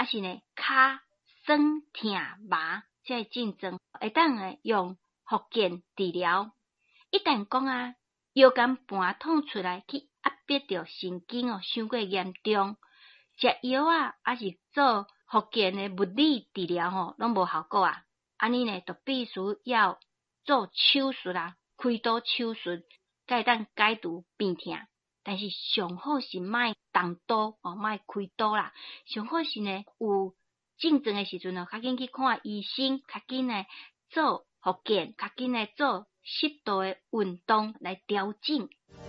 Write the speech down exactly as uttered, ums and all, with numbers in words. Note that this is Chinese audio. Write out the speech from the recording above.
还是呢骹酸痛麻，这个症状会当诶用复健治疗。一旦讲啊腰间盘痛出来去压迫着神经哦，伤过严重，食药啊，还是做复健诶物理治疗吼，拢无效果啊。安尼呢，就必须要做手术啦，开刀手术，才会当解除病痛。但是上好是莫动刀哦，莫开刀啦。上好是呢，有症状诶时阵哦，较紧去看医生，较紧来做复健，较紧来做适度诶运动来调整。